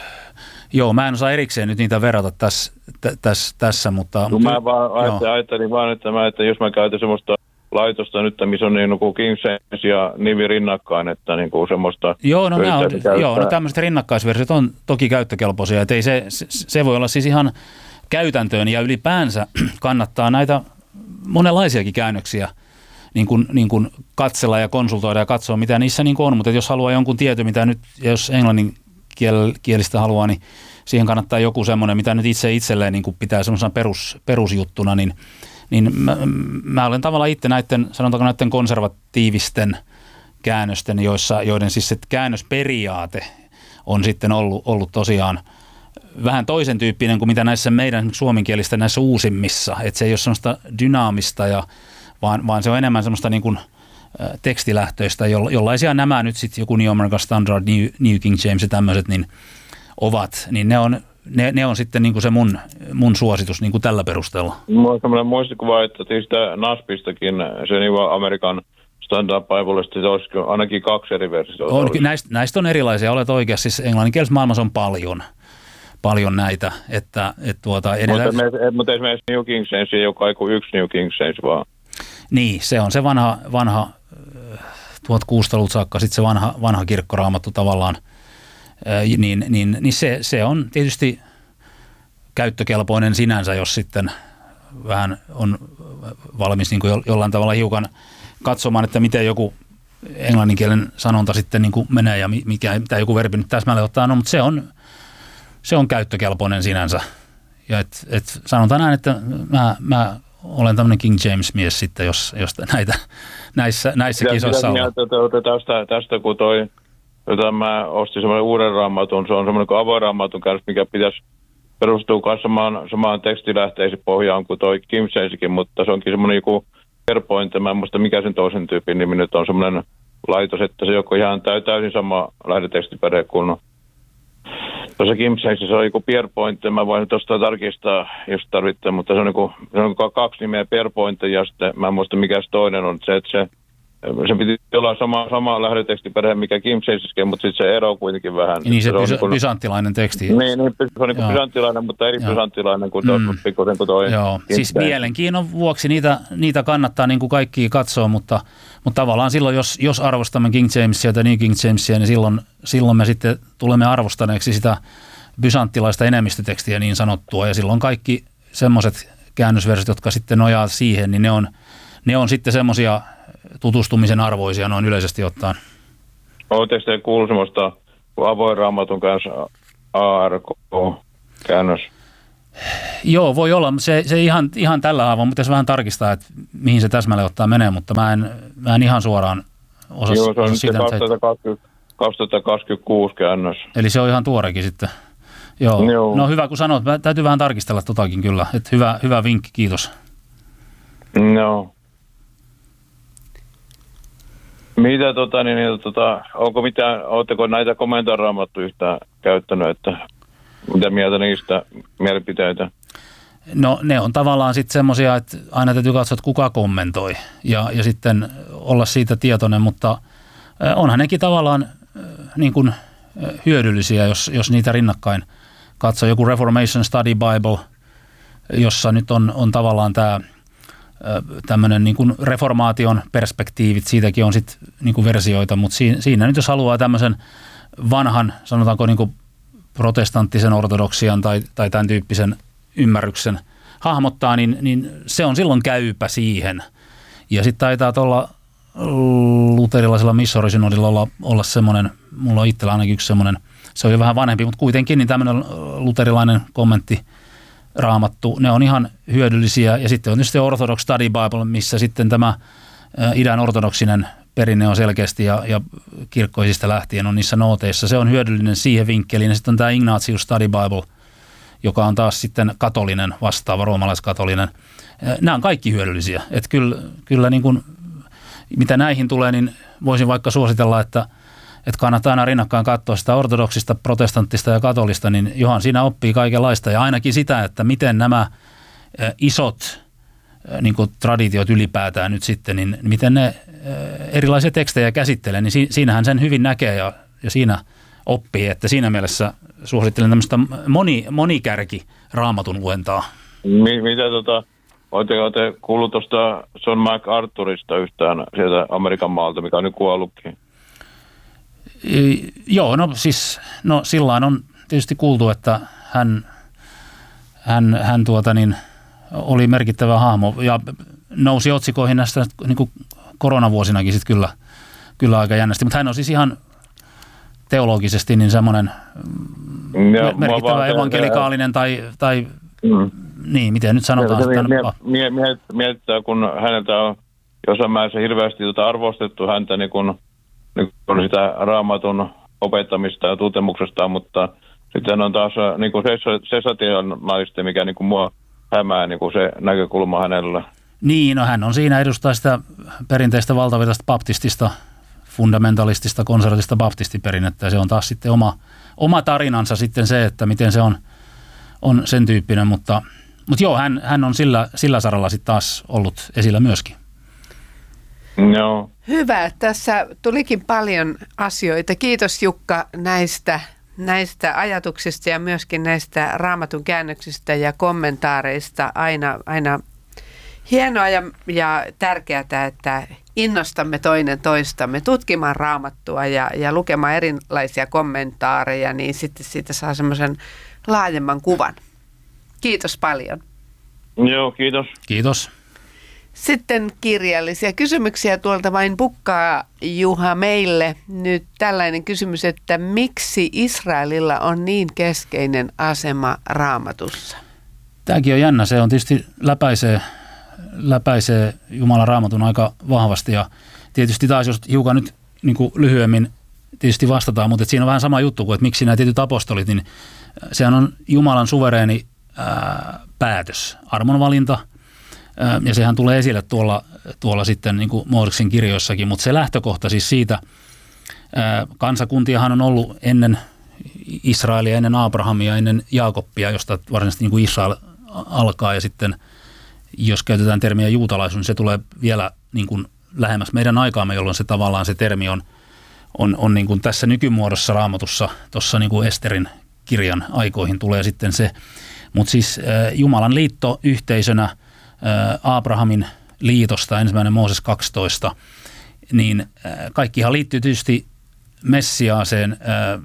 Joo, mä en osaa erikseen nyt niitä verrata tässä, tässä, tässä mutta...
No, mä vaan ajattelin, ajattelin vaan, että, mä, että jos mä käytän semmoista laitosta nyt, missä on niin kuin King James ja nivi rinnakkain, että niin kuin semmoista...
Joo, no, on, joo, no tämmöiset rinnakkaisversiot on toki käyttökelpoisia, että ei se, se, se voi olla siis ihan käytäntöön ja ylipäänsä kannattaa näitä monenlaisiakin käännöksiä niin kuin, niin kuin katsella ja konsultoida ja katsoa, mitä niissä niin kuin on, mutta jos haluaa jonkun tieto, mitä nyt, jos englannin kiel, kielistä haluaa, niin siihen kannattaa joku semmoinen, mitä nyt itse itselleen niin kuin pitää semmoisena perus, perusjuttuna, niin niin mä, mä olen tavallaan itse näiden, sanotaanko näiden konservatiivisten käännösten, joissa, joiden siis se käännösperiaate on sitten ollut, ollut tosiaan vähän toisen tyyppinen kuin mitä näissä meidän suomenkielistä näissä uusimmissa. Että se ei ole semmoista dynaamista, ja, vaan, vaan se on enemmän semmoista niin kuin tekstilähtöistä, jollaisia nämä nyt sitten joku New American Standard, New, New King James ja tämmöiset niin ovat, niin ne on Ne, ne on sitten niin kuin se mun, mun suositus niin kuin tällä perusteella.
Mulla on sellainen muistikuva, että sitä N A S Pistäkin, se niin Amerikan Standard Biblesta, se olisi ainakin kaksi eri versiota.
On, näistä, näistä on erilaisia, olet oikeassa. Siis englanninkielisessä maailmassa on paljon, paljon näitä. Että, et tuota, edellä...
Mutta, me, mutta esimerkiksi New King James ei ole kai kuin yksi New King James vaan.
Niin, se on se vanha, vanha tuhatkuusisataaluvulta saakka, sitten se vanha, vanha kirkkoraamattu tavallaan. Niin, niin, niin se, se on tietysti käyttökelpoinen sinänsä, jos sitten vähän on valmis niin kuin jollain tavalla hiukan katsomaan, että miten joku englanninkielen sanonta sitten niin kuin menee ja mikä, mitä joku verbi nyt täsmälleen ottaa, no, mutta se on, se on käyttökelpoinen sinänsä. Ja et, et sanotaan näin, että mä, mä olen tämmöinen King James-mies sitten, jos, jos näitä, näissä, näissä
mitä,
kisoissa on.
Tästä, tästä kun toi jota mä ostin semmoinen uuden raamatun, se on semmoinen kuin avoin raamatun käännös, mikä pitäisi perustua myös samaan, samaan tekstilähteisiin pohjaan kuin toi King Jameskin, mutta se onkin semmoinen joku SharePoint, mä en muista mikä sen toisen tyypin nimi nyt on semmoinen laitos, että se joko ihan täysin sama lähdetekstiperhe kuin tuossa King Jamesissa se on joku PeerPoint, mä voin tuosta tarkistaa, jos tarvitsee, mutta se on, joku, se on kaksi nimeä PeerPoint ja sitten mä en muista mikä se toinen on, se, että se se piti olla sama, sama lähdetekstiperhe, mikä King Jamesiskin, mutta sitten se ero kuitenkin vähän.
Niin se, se pys-
on
bysanttilainen teksti.
Niin, niin se on niin bysanttilainen, mutta eri bysanttilainen kuin mm. pikkuisen kuin toi.
Joo, siis mielenkiinnon vuoksi niitä, niitä kannattaa niin kuin kaikkia katsoa, mutta, mutta tavallaan silloin, jos, jos arvostamme King Jamesia tai New King Jamesia, niin silloin, silloin me sitten tulemme arvostaneeksi sitä bysanttilaista enemmistötekstiä niin sanottua, ja silloin kaikki semmoiset käännösversiot, jotka sitten nojaa siihen, niin ne on, ne on sitten semmoisia tutustumisen arvoisia noin yleisesti ottaen.
Oletteko te kuullut semmoista avoin raamatun kanssa A R K-käännös.
Joo, voi olla. Se, se ihan, ihan tällä haavaa, mutta jos vähän tarkistaa, että mihin se täsmälleen ottaa menee, mutta mä en, mä en ihan suoraan osaa.
Joo, se on siitä, kaksituhattakaksikymmentä, kaksituhattakaksikymmentäkuusi käännös.
Eli se on ihan tuorekin sitten. Joo. Joo. No hyvä, kun sanoit. Täytyy vähän tarkistella totakin kyllä. Että hyvä, hyvä vinkki, kiitos.
No. Mitä tota, niin, niin tota, onko mitään, ootteko näitä komentaraamattu yhtään käyttänyt, että mitä mieltä niistä mielipiteitä?
No ne on tavallaan sitten semmoisia, että aina täytyy katsoa, että kuka kommentoi ja, ja sitten olla siitä tietoinen, mutta onhan nekin tavallaan niin kuin hyödyllisiä, jos, jos niitä rinnakkain katsoo. Joku Reformation Study Bible, jossa nyt on, on tavallaan tämä tämmöinen niin kuin reformaation perspektiivit, siitäkin on sitten niin kuin versioita, mutta siinä, siinä nyt jos haluaa tämmöisen vanhan, sanotaanko niin kuin protestanttisen ortodoksian tai, tai tämän tyyppisen ymmärryksen hahmottaa, niin, niin se on silloin käypä siihen. Ja sitten taitaa tuolla luterilaisella missiorisynodilla olla, olla semmoinen, mulla on itsellä ainakin yksi semmoinen, se on jo vähän vanhempi, mutta kuitenkin niin tämmöinen luterilainen kommentti raamattu, ne on ihan hyödyllisiä. Ja sitten on tietysti Orthodox Study Bible, missä sitten tämä idän ortodoksinen perinne on selkeästi ja, ja kirkkoisista lähtien on niissä nooteissa. Se on hyödyllinen siihen vinkkeliin. Ja sitten on tämä Ignatius Study Bible, joka on taas sitten katolinen vastaava, roomalaiskatolinen. Nämä on kaikki hyödyllisiä. Että kyllä, kyllä niin kuin, mitä näihin tulee, niin voisin vaikka suositella, että, että kannattaa aina rinnakkain katsoa sitä ortodoksista, protestanttista ja katolista, niin johan siinä oppii kaikenlaista. Ja ainakin sitä, että miten nämä isot niin kuin traditiot ylipäätään nyt sitten, niin miten ne erilaisia tekstejä käsittelee, niin si- siinähän sen hyvin näkee ja, ja siinä oppii, että siinä mielessä suosittelen tämmöistä moni, monikärki raamatun luentaa.
Mi- mitä tota, oletteko te kuullut tuosta John MacArthurista yhtään sieltä Amerikan maalta, mikä on nyt kuollutkin?
I, joo, no siis, no sillain on tietysti kuultu, että hän, hän, hän tuota niin, oli merkittävä hahmo ja nousi otsikoihin näistä niin kuin koronavuosinakin sitten kyllä, kyllä aika jännästi, mutta hän on siis ihan teologisesti niin semmoinen ja, merkittävä evankelikaalinen tai, tai mm. niin, miten nyt sanotaan.
Se, mie, mie, mietittää, kun häneltä on jossain määrässä hirveästi tuota arvostettu häntä niin kun, niin kun sitä raamatun opettamista ja tuntemuksesta, mutta sitten on taas niin kuin sensationaalista, mikä niin kuin mua hämää niin kuin se näkökulma hänellä.
Niin, no hän on siinä edustaa sitä perinteistä valtavirtaista baptistista, fundamentalistista, konservatista baptistiperinnettä ja se on taas sitten oma, oma tarinansa sitten se, että miten se on, on sen tyyppinen, mutta, mutta joo, hän, hän on sillä, sillä saralla sitten taas ollut esillä myöskin.
No.
Hyvä, tässä tulikin paljon asioita. Kiitos Jukka näistä, näistä ajatuksista ja myöskin näistä raamatun käännöksistä ja kommentaareista. Aina, aina hienoa ja, ja tärkeää, että innostamme toinen toistamme tutkimaan raamattua ja, ja lukemaan erilaisia kommentaareja, niin sitten siitä saa semmoisen laajemman kuvan. Kiitos paljon.
Joo, kiitos.
Kiitos.
Sitten kirjallisia kysymyksiä tuolta vain pukkaa Juha meille. Nyt tällainen kysymys, että miksi Israelilla on niin keskeinen asema Raamatussa?
Tämäkin on jännä. Se on tietysti läpäisee, läpäisee Jumalan Raamatun aika vahvasti ja tietysti taas jos hiukan nyt niin kuin lyhyemmin tietysti vastataan, mutta siinä on vähän sama juttu kuin, että miksi nämä tietyt apostolit, niin sehän on Jumalan suvereeni ää, päätös, armonvalinta. Ja sehän tulee esille tuolla, tuolla sitten niin kuin Mooseksin kirjoissakin, mutta se lähtökohta siis siitä, ää, kansakuntiahan on ollut ennen Israelia, ennen Abrahamia, ennen Jaakobia, josta varsinaisesti niin kuin Israel alkaa ja sitten jos käytetään termiä juutalaisuus, niin se tulee vielä niin kuin lähemmäs meidän aikaamme, jolloin se tavallaan se termi on, on, on niin kuin tässä nykymuodossa Raamatussa, tuossa niin kuin Esterin kirjan aikoihin tulee sitten se, mutta siis ää, Jumalan liitto yhteisönä Abrahamin liitosta, ensimmäinen Mooses kaksitoista, niin kaikkihan liittyy tietysti Messiaaseen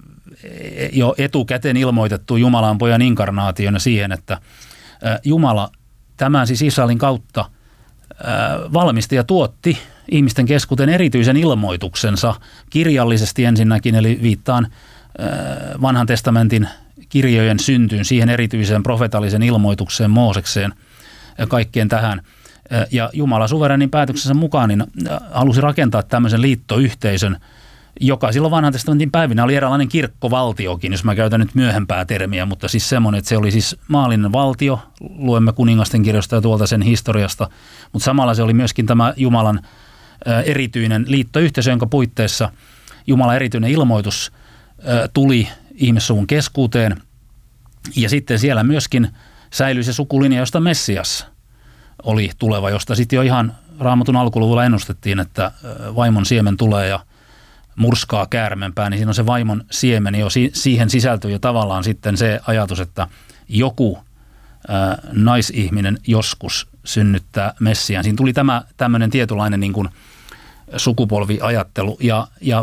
jo etukäteen ilmoitettu Jumalan pojan inkarnaationa siihen, että Jumala tämän siis Israelin kautta valmisti ja tuotti ihmisten keskuuteen erityisen ilmoituksensa kirjallisesti ensinnäkin, eli viittaan vanhan testamentin kirjojen syntyyn, siihen erityiseen profetallisen ilmoitukseen, Moosekseen ja kaikkeen tähän. Ja Jumala suvereenin päätöksensä mukaan niin halusi rakentaa tämmöisen liittoyhteisön, joka silloin vanhan testamentin päivinä oli eräänlainen kirkkovaltiokin, jos mä käytän nyt myöhempää termiä, mutta siis semmoinen, että se oli siis maallinen valtio, luemme kuningasten kirjoista ja tuolta sen historiasta, mutta samalla se oli myöskin tämä Jumalan erityinen liittoyhteisö, jonka puitteissa Jumalan erityinen ilmoitus tuli ihmissuvun keskuuteen, ja sitten siellä myöskin säilyi se sukulinja, josta Messias oli tuleva, josta sitten jo ihan Raamatun alkuluvulla ennustettiin, että vaimon siemen tulee ja murskaa käärmenpää, niin siinä on se vaimon siemen, jo siihen sisältyy jo tavallaan sitten se ajatus, että joku ää, naisihminen joskus synnyttää Messiaan. Siinä tuli tämä tämmöinen tietynlainen niin kuin sukupolviajattelu, ja, ja ää,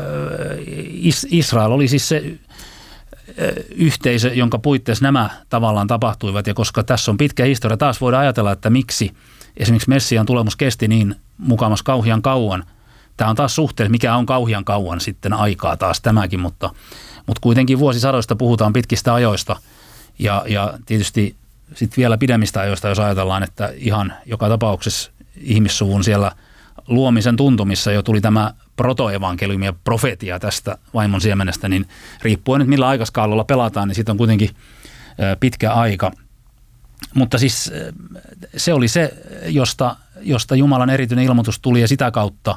Is, Israel oli siis se ää, yhteisö, jonka puitteissa nämä tavallaan tapahtuivat, ja koska tässä on pitkä historia, taas voidaan ajatella, että miksi esimerkiksi Messiaan tulemus kesti niin mukamas kauhean kauan. Tämä on taas suhteessa, mikä on kauhean kauan sitten aikaa taas tämäkin, mutta, mutta kuitenkin vuosisadoista puhutaan pitkistä ajoista ja, ja tietysti sitten vielä pidemmistä ajoista, jos ajatellaan, että ihan joka tapauksessa ihmissuvun siellä luomisen tuntumissa jo tuli tämä protoevankeliumi ja profetia tästä vaimon siemenestä, niin riippuen nyt millä aikaskaalolla pelataan, niin siitä on kuitenkin pitkä aika. Mutta siis se oli se, josta, josta Jumalan erityinen ilmoitus tuli, ja sitä kautta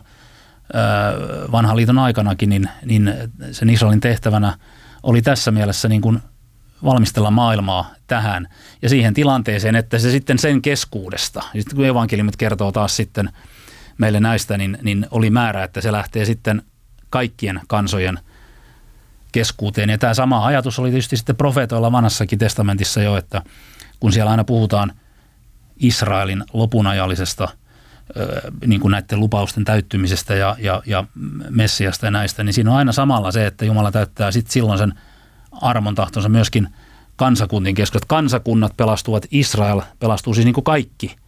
vanhan liiton aikanakin, niin, niin sen Israelin tehtävänä oli tässä mielessä niin kuin valmistella maailmaa tähän ja siihen tilanteeseen, että se sitten sen keskuudesta, sitten kun evankeliumit kertoo taas sitten meille näistä, niin, niin oli määrä, että se lähtee sitten kaikkien kansojen keskuuteen. Ja tämä sama ajatus oli tietysti sitten profeetoilla vanhassakin testamentissa jo, että kun siellä aina puhutaan Israelin lopunajallisesta niin kuin näiden lupausten täyttymisestä ja, ja, ja Messiasta ja näistä, niin siinä on aina samalla se, että Jumala täyttää sitten silloin sen armon tahtonsa myöskin kansakuntien keskuudessa. Kansakunnat pelastuvat, Israel pelastuu siis niin kuin kaikki,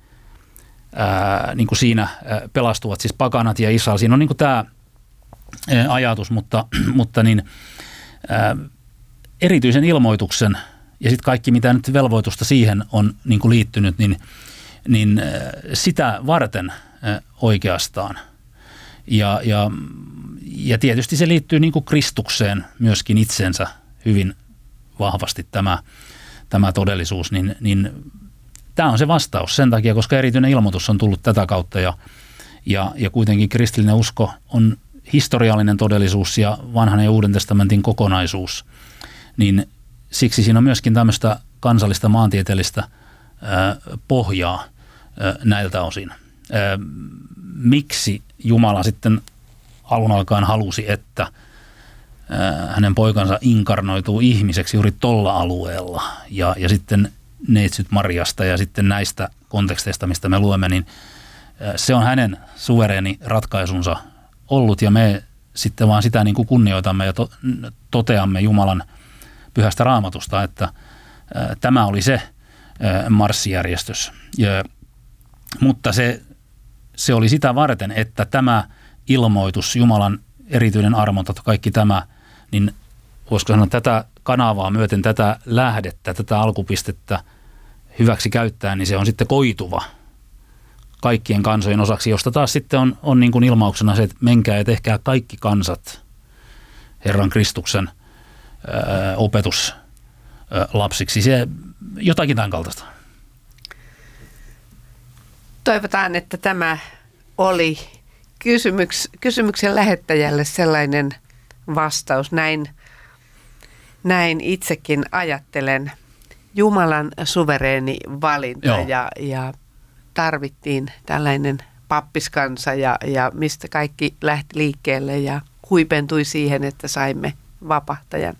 ää, niin kuin siinä ää, pelastuvat siis pakanat ja Israel. Siinä on niin kuin tämä ää, ajatus, mutta, mutta niin, ää, erityisen ilmoituksen ja sitten kaikki, mitä nyt velvoitusta siihen on niin kuin liittynyt, niin niin sitä varten oikeastaan. Ja, ja, ja tietysti se liittyy niin kuin Kristukseen myöskin itsensä hyvin vahvasti tämä, tämä todellisuus, niin, niin tämä on se vastaus sen takia, koska erityinen ilmoitus on tullut tätä kautta ja, ja, ja kuitenkin kristillinen usko on historiallinen todellisuus ja vanhan ja uuden testamentin kokonaisuus, niin siksi siinä on myöskin tämmöistä kansallista maantieteellistä ää, pohjaa ää, näiltä osin. Ää, miksi Jumala sitten alun alkaen halusi, että ää, hänen poikansa inkarnoituu ihmiseksi juuri tolla alueella ja, ja sitten neitsyt Mariasta ja sitten näistä konteksteista, mistä me luemme, niin ää, se on hänen suvereeni ratkaisunsa ollut ja me sitten vaan sitä niin kuin kunnioitamme ja to, toteamme Jumalan pyhästä raamatusta, että ää, tämä oli se ää, marssijärjestys. Ja, mutta se, se oli sitä varten, että tämä ilmoitus, Jumalan erityinen armonta, kaikki tämä, niin voisiko sanoa tätä kanavaa myöten, tätä lähdettä, tätä alkupistettä hyväksi käyttää, niin se on sitten koituva kaikkien kansojen osaksi, josta taas sitten on, on niin kuin ilmauksena se, että menkää ja tehkää kaikki kansat Herran Kristuksen ää, opetuslapsiksi. Se jotakin tämän kaltaista.
Toivotaan, että tämä oli kysymyks, kysymyksen lähettäjälle sellainen vastaus. Näin, näin itsekin ajattelen. Jumalan suvereeni valinta ja, ja tarvittiin tällainen pappiskansa ja, ja mistä kaikki lähti liikkeelle ja huipentui siihen, että saimme vapahtajan.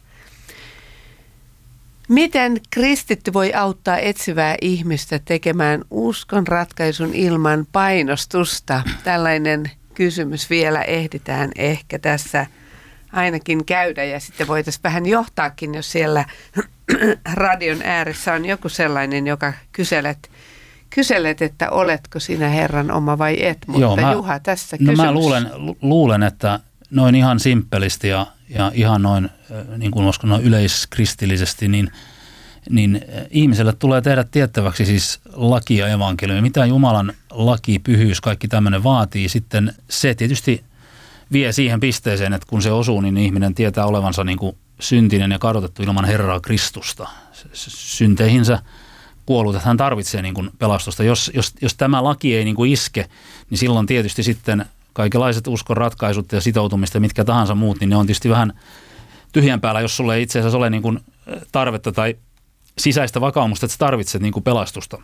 Miten kristitty voi auttaa etsivää ihmistä tekemään uskon ratkaisun ilman painostusta? Tällainen kysymys vielä ehditään ehkä tässä ainakin käydä ja sitten voitaisiin vähän johtaakin, jos siellä radion ääressä on joku sellainen, joka kyselet, kyselet että oletko sinä Herran oma vai et, mutta Joo, mä, Juha tässä
no
kysymys.
Mä luulen, luulen, että noin ihan simppelisti ja, ja ihan noin, niin kuin voisiko noin yleiskristillisesti, niin, niin ihmiselle tulee tehdä tiettäväksi siis laki ja evankeliumi. Mitä Jumalan laki, pyhyys, kaikki tämmöinen vaatii. Sitten se tietysti vie siihen pisteeseen, että kun se osuu, niin ihminen tietää olevansa niin kuin syntinen ja kadotettu ilman Herraa Kristusta. Synteihinsä kuollut, että hän tarvitsee niin kuin pelastusta. Jos, jos, jos tämä laki ei niin kuin iske, niin silloin tietysti sitten kaikenlaiset uskon ratkaisut ja sitoutumista ja mitkä tahansa muut, niin ne on tietysti vähän tyhjän päällä, jos sulle ei itse asiassa ole niin kuin tarvetta tai sisäistä vakaumusta, että sä tarvitset niin kuin pelastusta.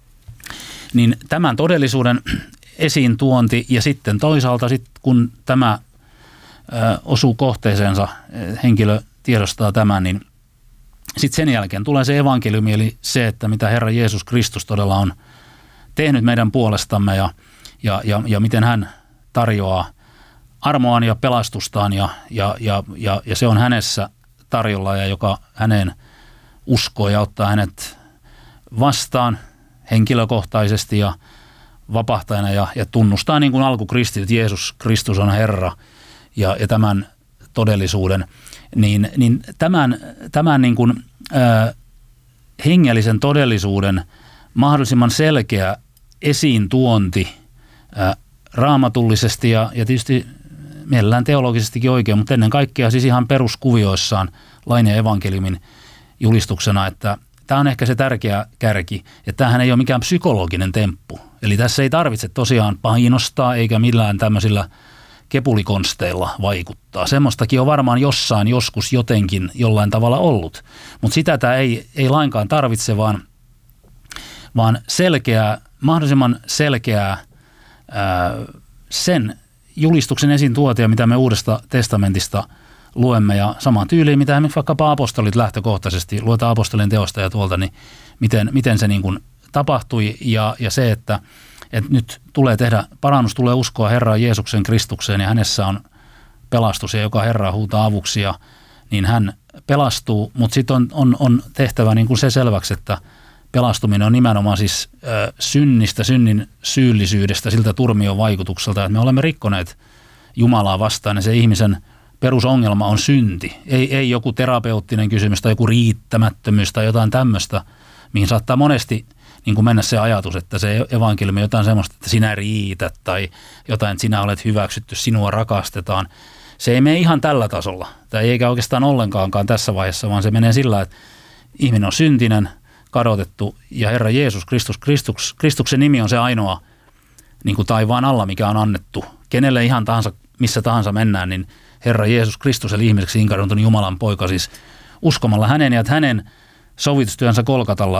Niin tämän todellisuuden esiin tuonti ja sitten toisaalta sit, kun tämä ö, osuu kohteeseensa, henkilö tiedostaa tämän, niin sitten sen jälkeen tulee se evankeliumi, eli se, että mitä Herra Jeesus Kristus todella on tehnyt meidän puolestamme ja, ja, ja, ja miten hän tarjoaa armoaan ja pelastustaan ja, ja, ja, ja, ja se on hänessä tarjolla ja joka häneen uskoo ja ottaa hänet vastaan henkilökohtaisesti ja vapahtajana ja, ja tunnustaa niin kuin alkukristityt, Jeesus Kristus on Herra ja, ja tämän todellisuuden, niin, niin tämän, tämän niin kuin, ä, hengellisen todellisuuden mahdollisimman selkeä esiin tuonti ä, raamatullisesti ja, ja tietysti mielellään teologisestikin oikein, mutta ennen kaikkea siis ihan peruskuvioissaan lain ja evankeliumin julistuksena, että tämä on ehkä se tärkeä kärki, että tämähän ei ole mikään psykologinen temppu. Eli tässä ei tarvitse tosiaan painostaa eikä millään tämmöisillä kepulikonsteilla vaikuttaa. Semmoistakin on varmaan jossain joskus jotenkin jollain tavalla ollut, mutta sitä tämä ei, ei lainkaan tarvitse, vaan, vaan selkeää, mahdollisimman selkeää ää, sen julistuksen esiin tuotia, mitä me Uudesta testamentista luemme ja samaan tyyliin, mitä vaikkapa apostolit lähtökohtaisesti, luetaan apostolien teosta ja tuolta, niin miten, miten se niin kuin tapahtui ja, ja se, että, että nyt tulee tehdä, parannus tulee uskoa Herran Jeesuksen Kristukseen ja hänessä on pelastus ja joka Herraa huutaa avuksi ja niin hän pelastuu, mutta sitten on, on, on tehtävä niin kuin se selväksi, että pelastuminen on nimenomaan siis äh, synnistä, synnin syyllisyydestä, siltä turmion vaikutukselta, että me olemme rikkoneet Jumalaa vastaan ja se ihmisen perusongelma on synti. Ei, ei joku terapeuttinen kysymys tai joku riittämättömyys tai jotain tämmöistä, mihin saattaa monesti niin kuin mennä se ajatus, että se evankeliumi on jotain semmoista, että sinä riität tai jotain, että sinä olet hyväksytty, sinua rakastetaan. Se ei mene ihan tällä tasolla, tai eikä oikeastaan ollenkaankaan tässä vaiheessa, vaan se menee sillä, että ihminen on syntinen, kadotettu ja Herra Jeesus Kristus, Kristus Kristuksen nimi on se ainoa niin kuin taivaan alla, mikä on annettu. Kenelle ihan tahansa, missä tahansa mennään, niin Herra Jeesus Kristus eli ihmiseksi inkarnoitunut Jumalan poika, siis uskomalla hänen ja että hänen sovitustyönsä Golgatalla,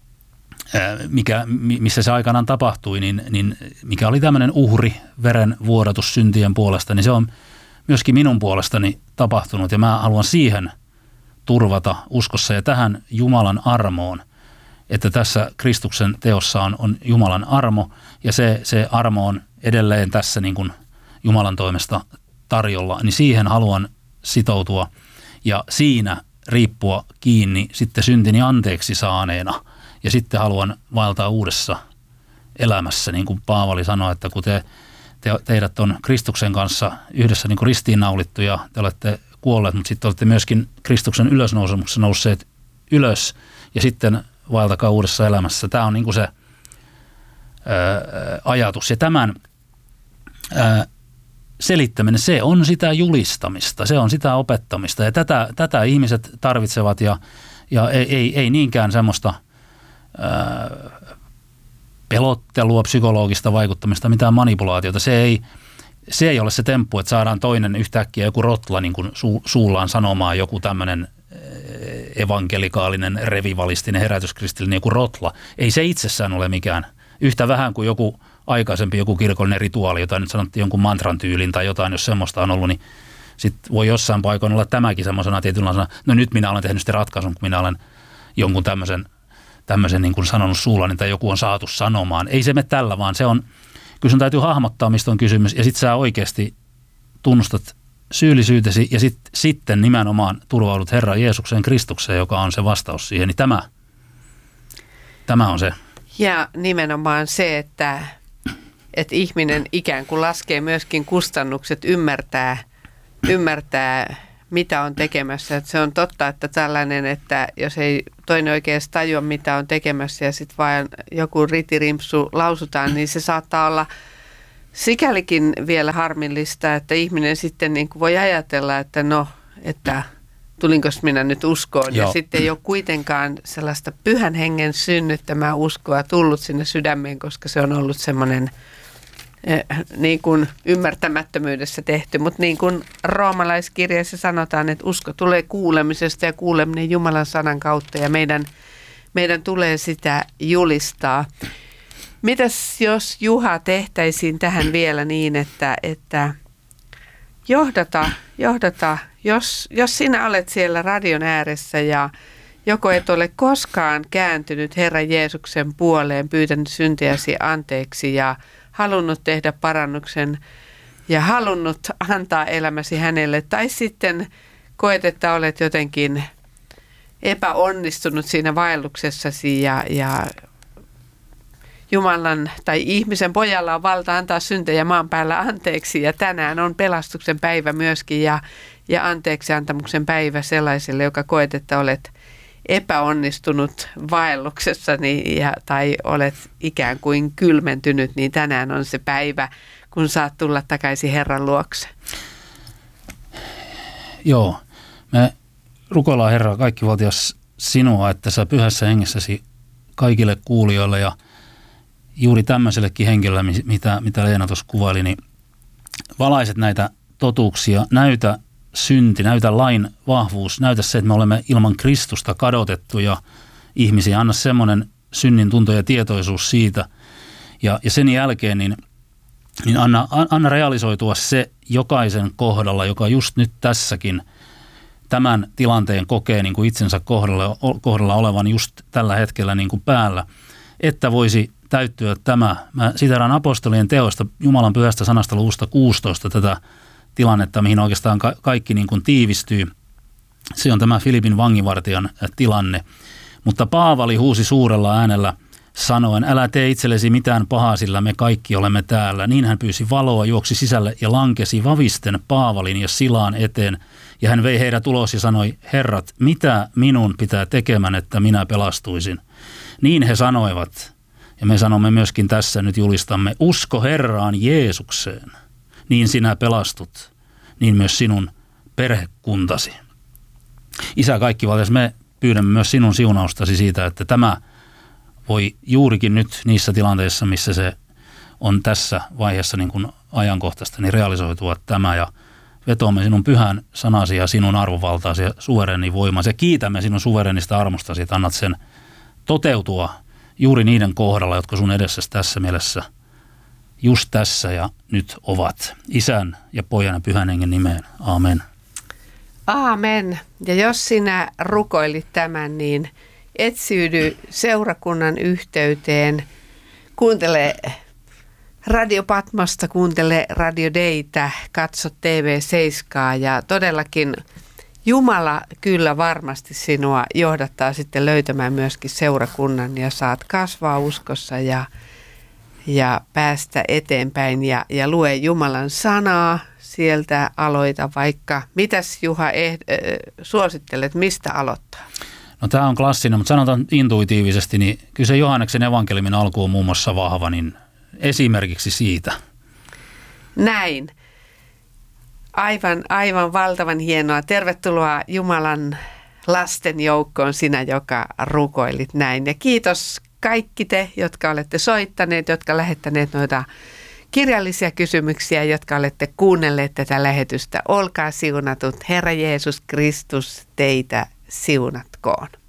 mikä, missä se aikanaan tapahtui, niin, niin mikä oli tämmöinen uhri, veren vuodatus syntien puolesta, niin se on myöskin minun puolestani tapahtunut ja mä haluan siihen turvata uskossa ja tähän Jumalan armoon, että tässä Kristuksen teossa on, on Jumalan armo ja se, se armo on edelleen tässä niin kuin Jumalan toimesta tarjolla, niin siihen haluan sitoutua ja siinä riippua kiinni sitten syntini anteeksi saaneena ja sitten haluan vaeltaa uudessa elämässä, niin kuin Paavali sanoi, että kun te, te, teidät on Kristuksen kanssa yhdessä niin kuin ristiinnaulittu ja te olette kuolleet, mutta sitten olette myöskin Kristuksen ylösnousemuksessa nousseet ylös ja sitten vaeltakaa uudessa elämässä. Tämä on niin kuin se ää, ajatus ja tämän ää, selittäminen, se on sitä julistamista, se on sitä opettamista ja tätä, tätä ihmiset tarvitsevat ja, ja ei, ei, ei niinkään semmoista ää, pelottelua, psykologista vaikuttamista, mitään manipulaatiota. Se ei, se ei ole se temppu, että saadaan toinen yhtäkkiä joku rotla niin kuin su, suullaan sanomaan joku tämmöinen evankelikaalinen, revivalistinen, herätyskristillinen joku rotla. Ei se itsessään ole mikään. Yhtä vähän kuin joku aikaisempi joku kirkollinen rituaali, jota nyt sanottiin jonkun mantran tyylin tai jotain, jos semmoista on ollut, niin sitten voi jossain paikoin olla tämäkin semmoisena tietynlaisena, no nyt minä olen tehnyt sitten ratkaisun, kun minä olen jonkun tämmöisen, tämmöisen niin kuin sanonut suullani tai joku on saatu sanomaan. Ei se mene tällä, vaan se on, kyllä sun täytyy hahmottaa, mistä on kysymys ja sitten sä oikeasti tunnustat syyllisyytesi ja sit, sitten nimenomaan turvaudut Herran Jeesuksen Kristukseen, joka on se vastaus siihen, niin tämä, tämä on se.
Ja nimenomaan se, että, että ihminen ikään kuin laskee myöskin kustannukset, ymmärtää, ymmärtää mitä on tekemässä. Että se on totta, että tällainen, että jos ei toinen oikein tajua, mitä on tekemässä ja sitten vain joku ritirimpsu lausutaan, niin se saattaa olla sikälikin vielä harmillista, että ihminen sitten niin kuin voi ajatella, että no, että tulinko minä nyt uskoon. Joo. Ja sitten ei ole kuitenkaan sellaista pyhän hengen synnyttämää uskoa tullut sinne sydämeen, koska se on ollut semmoinen eh, niin kuin ymmärtämättömyydessä tehty. Mutta niin kuin roomalaiskirjeessä sanotaan, että usko tulee kuulemisesta ja kuuleminen Jumalan sanan kautta ja meidän, meidän tulee sitä julistaa. Mitäs jos Juha tehtäisiin tähän vielä niin, että, että johdata, johdata jos, jos sinä olet siellä radion ääressä ja joko et ole koskaan kääntynyt Herran Jeesuksen puoleen, pyytänyt syntiäsi anteeksi ja halunnut tehdä parannuksen ja halunnut antaa elämäsi hänelle, tai sitten koet, että olet jotenkin epäonnistunut siinä vaelluksessasi ja, ja Jumalan tai ihmisen pojalla on valta antaa syntejä maan päällä anteeksi ja tänään on pelastuksen päivä myöskin ja, ja anteeksiantamuksen päivä sellaiselle, joka koet, että olet epäonnistunut vaelluksessani ja, tai olet ikään kuin kylmentynyt, niin tänään on se päivä, kun saat tulla takaisin Herran luokse.
Joo, me rukoillaan Herra kaikkivaltias sinua, että sä pyhässä hengessäsi kaikille kuulijoille ja juuri tämmöisellekin henkilölle, mitä, mitä Leena tuossa kuvaili, niin valaiset näitä totuuksia, näytä synti, näytä lain vahvuus, näytä se, että me olemme ilman Kristusta kadotettuja ihmisiä, anna semmoinen synnin tunto ja tietoisuus siitä ja, ja sen jälkeen niin, niin anna, anna realisoitua se jokaisen kohdalla, joka just nyt tässäkin tämän tilanteen kokee niin kuin itsensä kohdalla, kohdalla olevan just tällä hetkellä niin kuin päällä, että voisi täyttyä tämä. Mä siteeraan apostolien teosta Jumalan pyhästä sanasta luvusta kuusitoista tätä tilannetta, mihin oikeastaan ka- kaikki niin kuin tiivistyy. Se on tämä Filipin vanginvartijan tilanne. Mutta Paavali huusi suurella äänellä sanoen, älä tee itsellesi mitään pahaa, sillä me kaikki olemme täällä. Niin hän pyysi valoa, juoksi sisälle ja lankesi vavisten Paavalin ja Silaan eteen. Ja hän vei heidät ulos ja sanoi, herrat, mitä minun pitää tekemään, että minä pelastuisin? Niin he sanoivat. Ja me sanomme myöskin tässä nyt julistamme, usko Herraan Jeesukseen, niin sinä pelastut, niin myös sinun perhekuntasi. Isä kaikkivaltias, me pyydämme myös sinun siunaustasi siitä, että tämä voi juurikin nyt niissä tilanteissa, missä se on tässä vaiheessa niin kuin ajankohtaista, niin realisoitua tämä ja vetoamme sinun pyhän sanasi ja sinun arvovaltaasi ja suvereni voimasi ja kiitämme sinun suverenista armostasi, että annat sen toteutua juuri niiden kohdalla, jotka sun edessäsi tässä mielessä just tässä ja nyt ovat. Isän ja Pojan ja Pyhän Hengen nimeen. Aamen.
Aamen. Ja jos sinä rukoilit tämän, niin etsiydy seurakunnan yhteyteen. Kuuntele Radio Patmosta, kuuntele Radio Daytä, katso T V seitsemän ja todellakin Jumala kyllä varmasti sinua johdattaa sitten löytämään myöskin seurakunnan ja saat kasvaa uskossa ja, ja päästä eteenpäin ja, ja lue Jumalan sanaa. Sieltä aloita vaikka. Mitäs Juha eh, äh, suosittelet, mistä aloittaa?
No tämä on klassinen, mutta sanotaan intuitiivisesti, niin kyllä se Johanneksen evankeliumin alku on muun muassa vahva, niin esimerkiksi siitä.
Näin. Aivan, aivan valtavan hienoa. Tervetuloa Jumalan lasten joukkoon sinä, joka rukoilit näin. Ja kiitos kaikki te, jotka olette soittaneet, jotka lähettäneet noita kirjallisia kysymyksiä, jotka olette kuunnelleet tätä lähetystä. Olkaa siunatut. Herra Jeesus Kristus teitä siunatkoon.